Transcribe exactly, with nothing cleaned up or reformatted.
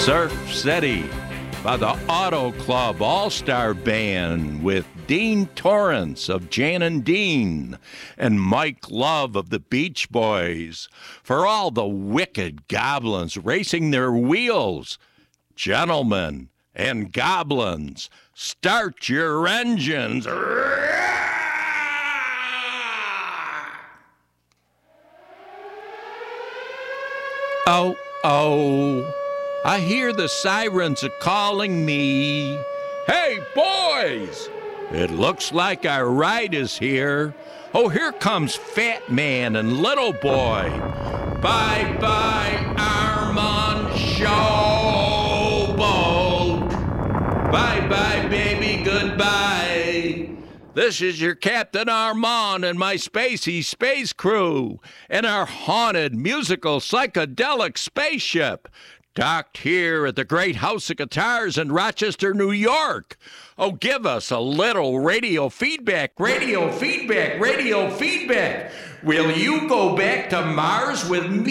Surf City by the Auto Club All-Star Band with Dean Torrance of Jan and Dean and Mike Love of the Beach Boys. For all the wicked goblins racing their wheels, gentlemen and goblins, start your engines. Oh, oh. I hear the sirens are calling me. Hey, boys! It looks like our ride is here. Oh, here comes Fat Man and Little Boy. Bye-bye, Armand Showboat. Bye-bye, baby, goodbye. This is your Captain Armand and my spacey space crew and our haunted musical psychedelic spaceship. Docked here at the Great House of Guitars in Rochester, New York. Oh, give us a little radio feedback, radio feedback, radio feedback. Will you go back to Mars with me?